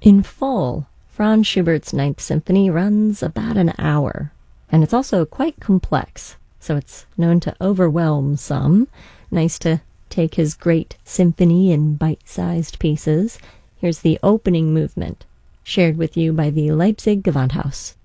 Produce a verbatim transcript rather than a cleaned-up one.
In full, Franz Schubert's Ninth Symphony runs about an hour, and it's also quite complex, so it's known to overwhelm some. Nice to take his great symphony in bite-sized pieces. Here's the opening movement, shared with you by the Leipzig Gewandhaus.